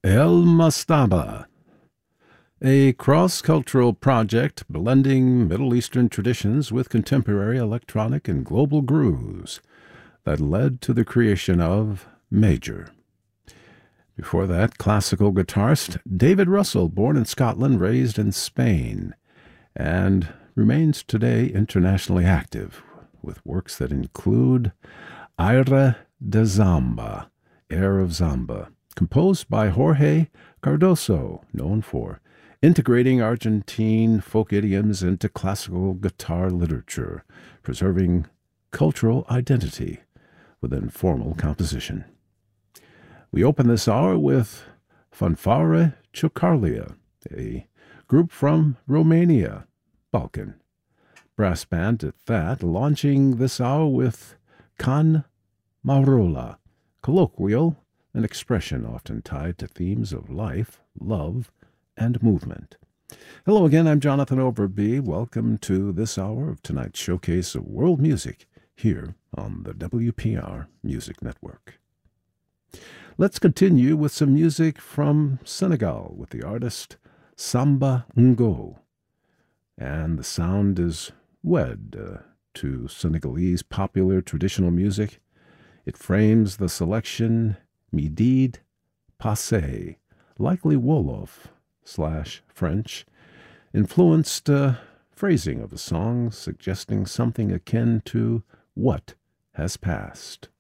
El Mastaba, a cross-cultural project blending Middle Eastern traditions with contemporary electronic and global grooves that led to the creation of Major. Before that, classical guitarist David Russell, born in Scotland, raised in Spain, and remains today internationally active with works that include Aire de Zamba, Air of Zamba, composed by Jorge Cardoso, known for integrating Argentine folk idioms into classical guitar literature, preserving cultural identity within formal composition. We open this hour with Fanfare Ciocărlia, a group from Romania, Balkan. Brass band at that, launching this hour with Can Marola, colloquial, an expression often tied to themes of life, love, and movement. Hello again, I'm Jonathan Overby. Welcome to this hour of tonight's showcase of world music here on the WPR Music Network. Let's continue with some music from Senegal with the artist Samba Ngo. And the sound is wed to Senegalese popular traditional music. It frames the selection Midid Passé, likely Wolof/French, influenced phrasing of the song, suggesting something akin to what has passed.